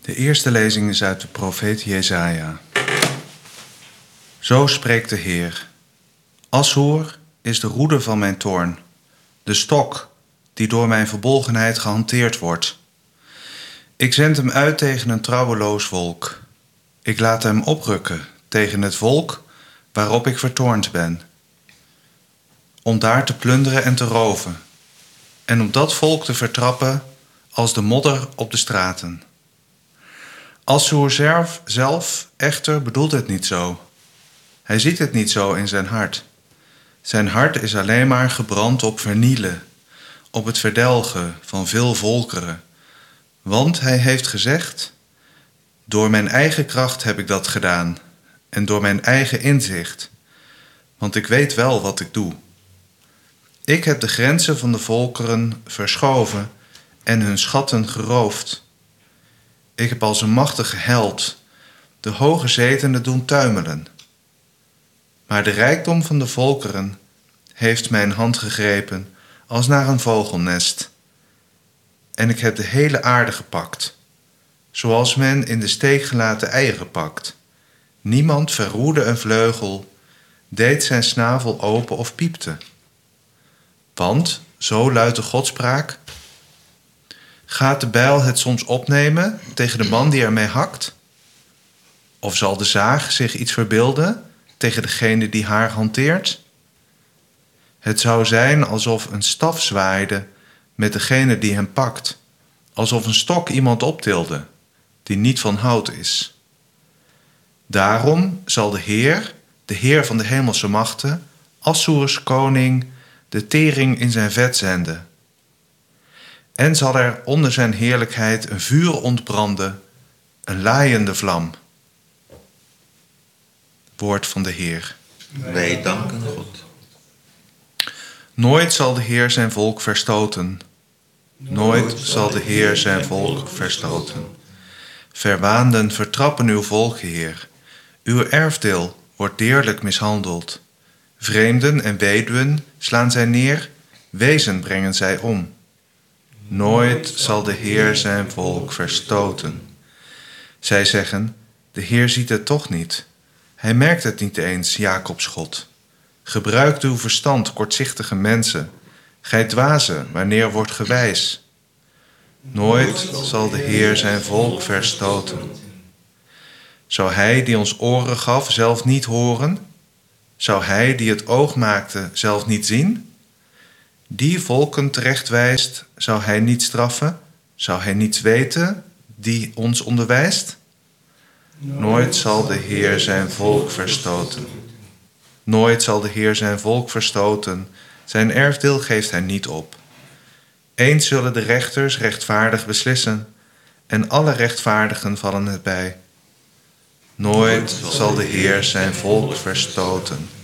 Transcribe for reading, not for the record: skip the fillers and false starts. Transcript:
De eerste lezing is uit de profeet Jesaja. Zo spreekt de Heer. Ashoer is de roede van mijn toorn, de stok die door mijn verbolgenheid gehanteerd wordt. Ik zend hem uit tegen een trouweloos volk. Ik laat hem oprukken tegen het volk waarop ik vertoornd ben. Om daar te plunderen en te roven. En om dat volk te vertrappen als de modder op de straten. Ashoer zelf echter bedoelt het niet zo. Hij ziet het niet zo in zijn hart. Zijn hart is alleen maar gebrand op vernielen, op het verdelgen van veel volkeren. Want hij heeft gezegd: door mijn eigen kracht heb ik dat gedaan en door mijn eigen inzicht. Want ik weet wel wat ik doe. Ik heb de grenzen van de volkeren verschoven en hun schatten geroofd. Ik heb als een machtige held de hoge zetenen doen tuimelen. Maar de rijkdom van de volkeren heeft mijn hand gegrepen als naar een vogelnest. En ik heb de hele aarde gepakt, zoals men in de steek gelaten eieren pakt. Niemand verroerde een vleugel, deed zijn snavel open of piepte. Want, zo luidt de godspraak: gaat de bijl het soms opnemen tegen de man die ermee hakt? Of zal de zaag zich iets verbeelden tegen degene die haar hanteert? Het zou zijn alsof een staf zwaaide met degene die hem pakt, alsof een stok iemand optilde die niet van hout is. Daarom zal de Heer van de hemelse machten, Assoers koning, de tering in zijn vet zenden. En zal er onder zijn heerlijkheid een vuur ontbranden, een laaiende vlam. Woord van de Heer. Wij danken God. Nooit zal de Heer zijn volk verstoten. Nooit zal de Heer zijn volk verstoten. Verwaanden vertrappen uw volk, Heer. Uw erfdeel wordt deerlijk mishandeld. Vreemden en weduwen slaan zij neer, wezen brengen zij om. Nooit zal de Heer zijn volk verstoten. Zij zeggen: de Heer ziet het toch niet. Hij merkt het niet eens, Jacobs God. Gebruikt uw verstand, kortzichtige mensen. Gij dwazen, wanneer wordt ge wijs? Nooit zal de Heer zijn volk verstoten. Zou hij die ons oren gaf zelf niet horen? Zou hij die het oog maakte zelf niet zien? Die volken terechtwijst, zou hij niet straffen? Zou hij niets weten die ons onderwijst? Nooit zal de Heer zijn volk verstoten. Nooit zal de Heer zijn volk verstoten. Zijn erfdeel geeft hij niet op. Eens zullen de rechters rechtvaardig beslissen en alle rechtvaardigen vallen het bij. Nooit zal de Heer zijn volk verstoten.